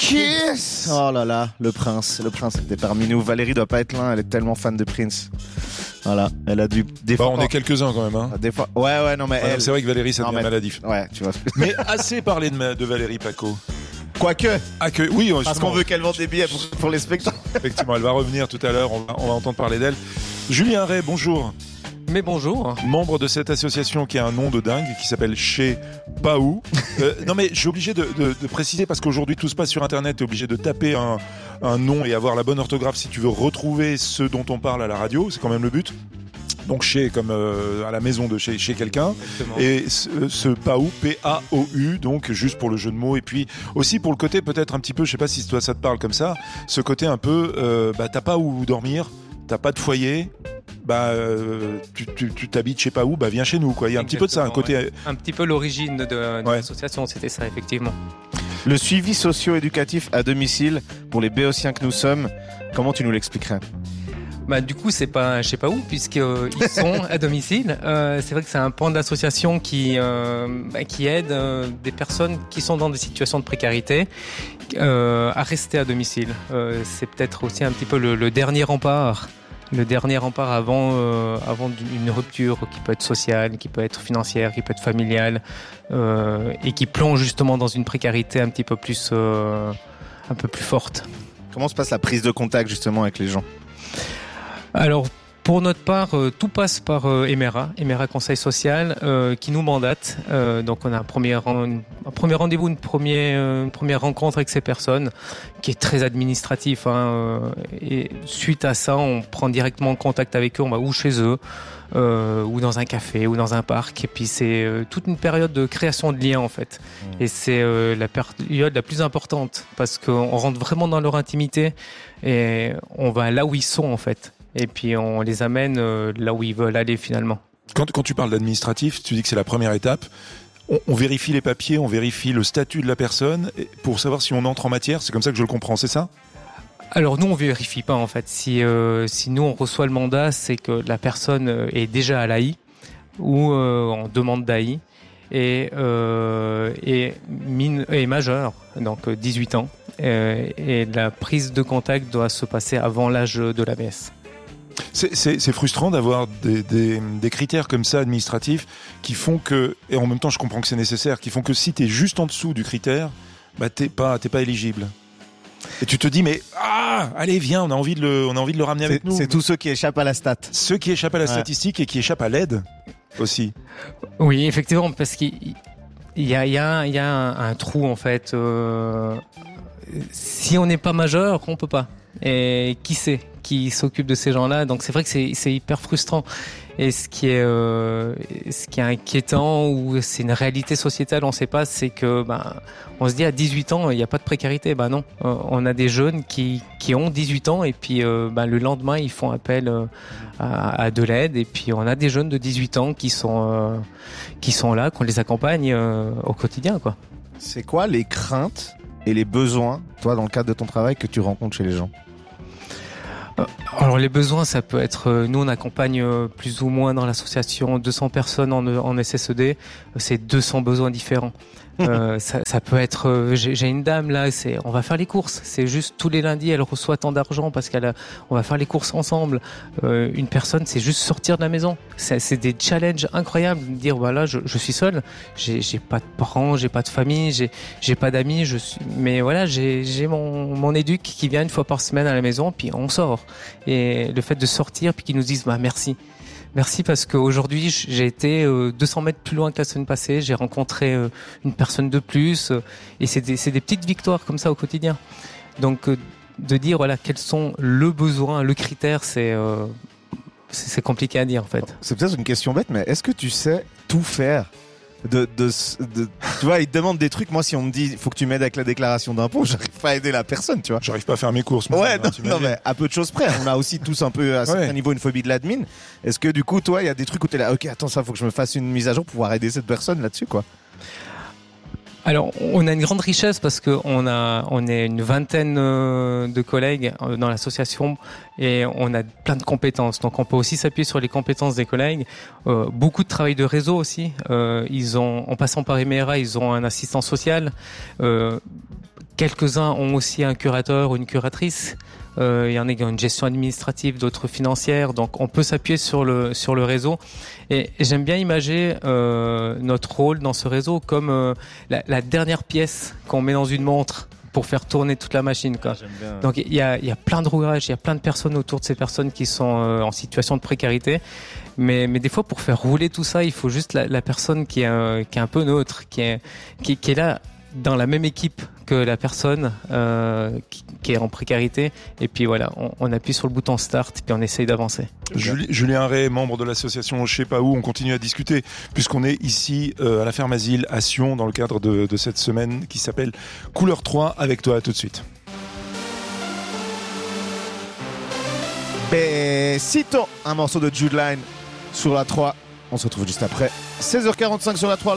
Kiss. Oh là là, le prince était parmi nous. Valérie doit pas être là, elle est tellement fan de Prince. Voilà, elle a dû des fois. On est quelques-uns quand même, hein. Des fois. Ouais, non mais elle. C'est vrai que Valérie, ça devient maladif. Ouais, tu vois. Mais assez parlé de Valérie Paco. Quoique. Oui, parce qu'on veut qu'elle vende des billets pour les spectacles. Effectivement, elle va revenir tout à l'heure. On va entendre parler d'elle. Julien Ray, bonjour. Mais bonjour. Membre de cette association qui a un nom de dingue, qui s'appelle Chez Paou. Non mais je suis obligé de préciser parce qu'aujourd'hui tout se passe sur Internet. T'es obligé de taper un nom et avoir la bonne orthographe si tu veux retrouver ce dont on parle à la radio. C'est quand même le but. Donc chez comme à la maison de chez quelqu'un. Exactement. Et ce Paou, P-A-O-U, donc juste pour le jeu de mots et puis aussi pour le côté peut-être un petit peu, je sais pas si toi ça te parle comme ça, ce côté un peu t'as pas où dormir, t'as pas de foyer. Tu t'habites je sais pas où, viens chez nous quoi. Il y a un petit peu de ça, un côté un petit peu l'origine de l'association, c'était ça effectivement. Le suivi socio-éducatif à domicile pour les béotiens que nous sommes, comment tu nous l'expliquerais? Du coup, c'est pas, je sais pas où, puisqu'ils sont à domicile. C'est vrai que c'est un pan de l'association qui aide des personnes qui sont dans des situations de précarité à rester à domicile. C'est peut-être aussi un petit peu le dernier rempart. Le dernier rempart avant une rupture qui peut être sociale, qui peut être financière, qui peut être familiale, et qui plonge justement dans une précarité un petit peu plus, un peu plus forte. Comment se passe la prise de contact justement avec les gens? Alors, pour notre part, tout passe par Emera Conseil Social, qui nous mandate. Donc, on a un premier rendez-vous, une première rencontre avec ces personnes, qui est très administratif. Et suite à ça, on prend directement contact avec eux. On va ou chez eux, ou dans un café, ou dans un parc. Et puis, c'est toute une période de création de liens, en fait. Et c'est la période la plus importante, parce qu'on rentre vraiment dans leur intimité et on va là où ils sont, en fait. Et puis on les amène là où ils veulent aller finalement. Quand tu parles d'administratif, tu dis que c'est la première étape. On vérifie les papiers, on vérifie le statut de la personne pour savoir si on entre en matière. C'est comme ça que je le comprends, c'est ça? Alors nous on vérifie pas en fait. Si nous on reçoit le mandat, c'est que la personne est déjà à l'AI ou en demande d'AI et majeure, donc 18 ans. Et la prise de contact doit se passer avant l'âge de l'ABS. C'est frustrant d'avoir des critères comme ça administratifs qui font que, et en même temps je comprends que c'est nécessaire, qui font que si t'es juste en dessous du critère, t'es pas éligible. Et tu te dis allez viens, on a envie de le ramener avec nous. C'est tous ceux qui échappent à la stat. Ceux qui échappent à la statistique et qui échappent à l'aide aussi. Oui, effectivement, parce qu'il y a un trou en fait. Si on n'est pas majeur, on peut pas. Et qui s'occupe de ces gens-là? Donc c'est vrai que c'est hyper frustrant. Et ce qui est inquiétant ou c'est une réalité sociétale, on sait pas, c'est que on se dit à 18 ans il n'y a pas de précarité. Non, on a des jeunes qui ont 18 ans et puis le lendemain ils font appel à de l'aide et puis on a des jeunes de 18 ans qui sont là, qu'on les accompagne au quotidien quoi. C'est quoi les craintes et les besoins, toi, dans le cadre de ton travail, que tu rencontres chez les gens? Alors les besoins, ça peut être, nous on accompagne plus ou moins dans l'association 200 personnes en SSED, c'est 200 besoins différents. Ça peut être, j'ai une dame là, on va faire les courses, c'est juste tous les lundis elle reçoit tant d'argent parce on va faire les courses ensemble. Une personne, c'est juste sortir de la maison. C'est des challenges incroyables, dire voilà, je suis seul, j'ai pas de parents, j'ai pas de famille, j'ai pas d'amis, mais voilà, j'ai mon éduc qui vient une fois par semaine à la maison, puis on sort. Et le fait de sortir, puis qu'ils nous disent Merci parce qu'aujourd'hui j'ai été 200 mètres plus loin que la semaine passée, j'ai rencontré une personne de plus et c'est des petites victoires comme ça au quotidien. Donc de dire voilà quels sont le besoin, le critère, c'est compliqué à dire en fait. C'est peut-être une question bête, mais est-ce que tu sais tout faire? Tu vois, ils te demandent des trucs. Moi, si on me dit, faut que tu m'aides avec la déclaration d'impôt, j'arrive pas à aider la personne, tu vois. J'arrive pas à faire mes courses. Ouais, non, mais à peu de choses près. On a aussi tous un peu, à certains niveaux, une phobie de l'admin. Est-ce que, du coup, toi, il y a des trucs où t'es là, ok, attends, ça, faut que je me fasse une mise à jour pour pouvoir aider cette personne là-dessus, quoi? Alors, on a une grande richesse parce que on est une vingtaine de collègues dans l'association et on a plein de compétences. Donc, on peut aussi s'appuyer sur les compétences des collègues. Beaucoup de travail de réseau aussi. En passant par Emera, ils ont un assistant social. quelques-uns ont aussi un curateur ou une curatrice. Il y en a qui ont une gestion administrative, d'autres financières. Donc, on peut s'appuyer sur le réseau. Et j'aime bien imager notre rôle dans ce réseau comme la dernière pièce qu'on met dans une montre pour faire tourner toute la machine, quoi. J'aime bien. Donc il y a plein de rouages, il y a plein de personnes autour de ces personnes qui sont en situation de précarité. Mais des fois, pour faire rouler tout ça, il faut juste la personne qui est un peu neutre, qui est là dans la même équipe que la personne qui est en précarité. Et puis voilà, on appuie sur le bouton start, puis on essaye d'avancer. Julien Ray, membre de l'association Je sais pas où, on continue à discuter puisqu'on est ici à la ferme Asile à Sion dans le cadre de cette semaine qui s'appelle Couleur 3. Avec toi, à tout de suite. Besito, un morceau de Jude Line sur la 3. On se retrouve juste après. 16h45 sur la 3.